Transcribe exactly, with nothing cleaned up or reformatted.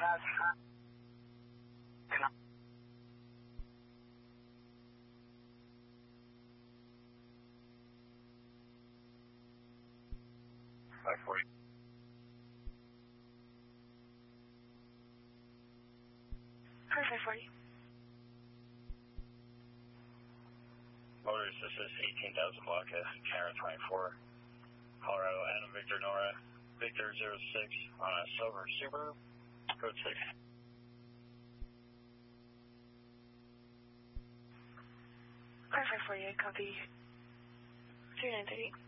has her. Can I? five forty. five forty. Motors, this is eighteen thousand block S, Karen twenty-four, Colorado, Adam Victor Nora, Victor zero six on a silver Subaru, code six. five forty-eight, copy. three nine three.